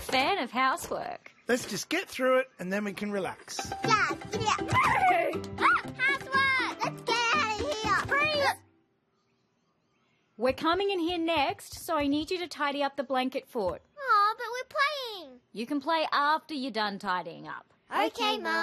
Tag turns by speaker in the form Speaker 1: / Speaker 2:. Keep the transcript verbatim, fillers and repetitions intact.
Speaker 1: fan of housework.
Speaker 2: Let's just get through it and then we can relax.
Speaker 3: Dad, yeah. Housework! Let's get out of here! Freeze!
Speaker 1: We're coming in here next, so I need you to tidy up the blanket fort.
Speaker 3: Oh, but we're playing.
Speaker 1: You can play after you're done tidying up.
Speaker 3: Okay, Mum.